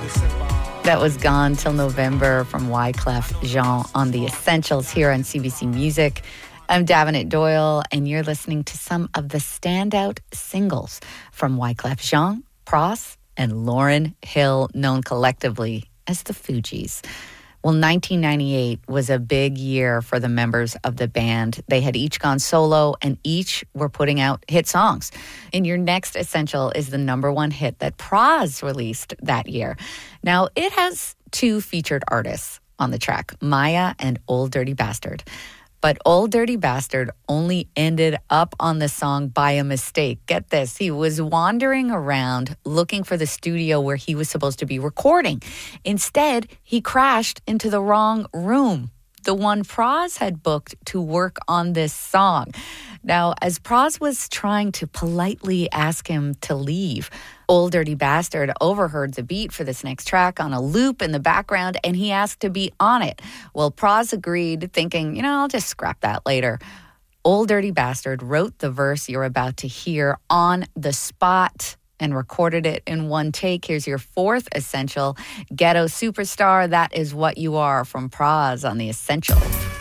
That was Gone Till November from Wyclef Jean on The Essentials here on CBC Music. I'm Davenant Doyle, and you're listening to some of the standout singles from Wyclef Jean, Pras, and Lauryn Hill, known collectively as the Fugees. Well, 1998 was a big year for the members of the band. They had each gone solo and each were putting out hit songs. And your next essential is the number one hit that Pras released that year. Now, it has two featured artists on the track, Maya and Old Dirty Bastard. But Old Dirty Bastard only ended up on the song by a mistake. Get this, he was wandering around looking for the studio where he was supposed to be recording. Instead, he crashed into the wrong room, the one Pras had booked to work on this song. Now, as Pras was trying to politely ask him to leave, Old Dirty Bastard overheard the beat for this next track on a loop in the background, and he asked to be on it. Well, Pras agreed, thinking, I'll just scrap that later. Old Dirty Bastard wrote the verse you're about to hear on the spot and recorded it in one take. Here's your fourth essential, Ghetto Superstar, That Is What You Are, from Pras on The Essential.